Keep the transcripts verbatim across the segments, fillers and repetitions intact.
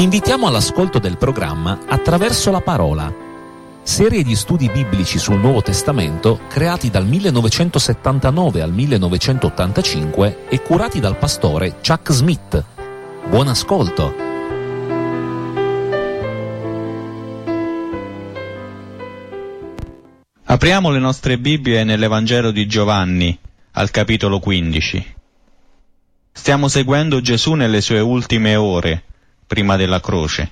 Vi invitiamo all'ascolto del programma Attraverso la Parola, serie di studi biblici sul Nuovo Testamento creati dal millenovecentosettantanove al millenovecentottantacinque e curati dal pastore Chuck Smith. Buon ascolto! Apriamo le nostre Bibbie nell'Evangelo di Giovanni, al capitolo quindici. Stiamo seguendo Gesù nelle sue ultime ore, prima della croce.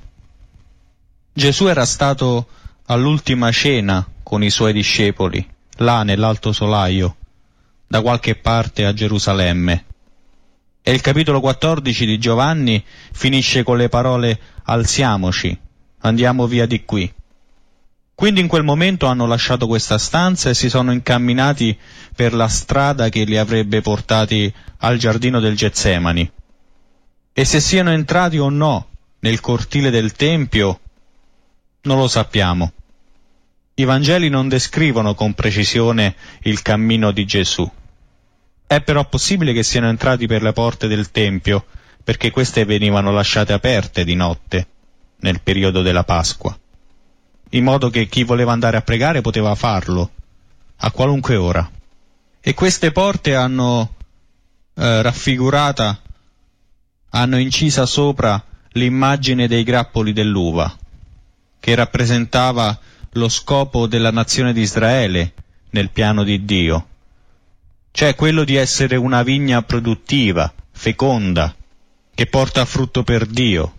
Gesù era stato all'ultima cena con i suoi discepoli, là nell'Alto Solaio, da qualche parte a Gerusalemme. E il capitolo quattordici di Giovanni finisce con le parole «Alziamoci, andiamo via di qui». Quindi in quel momento hanno lasciato questa stanza e si sono incamminati per la strada che li avrebbe portati al giardino del Getsemani. E se siano entrati o no nel cortile del Tempio, non lo sappiamo. I Vangeli non descrivono con precisione il cammino di Gesù. È però possibile che siano entrati per le porte del Tempio, perché queste venivano lasciate aperte di notte, nel periodo della Pasqua, in modo che chi voleva andare a pregare poteva farlo, a qualunque ora. E queste porte hanno eh, raffigurata, hanno incisa sopra l'immagine dei grappoli dell'uva, che rappresentava lo scopo della nazione di Israele nel piano di Dio, cioè quello di essere una vigna produttiva, feconda, che porta frutto per Dio.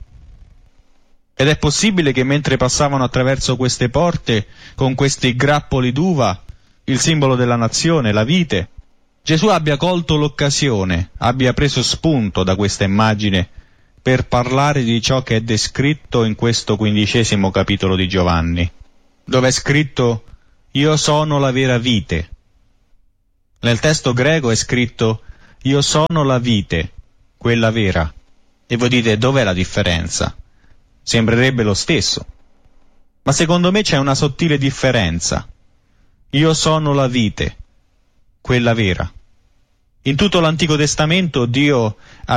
Ed è possibile che mentre passavano attraverso queste porte, con questi grappoli d'uva, il simbolo della nazione, la vite, Gesù abbia colto l'occasione, abbia preso spunto da questa immagine per parlare di ciò che è descritto in questo quindicesimo capitolo di Giovanni, dove è scritto «Io sono la vera vite». Nel testo greco è scritto «Io sono la vite, quella vera». E voi dite, dov'è la differenza? Sembrerebbe lo stesso. Ma secondo me c'è una sottile differenza. Io sono la vite, quella vera. In tutto l'Antico Testamento Dio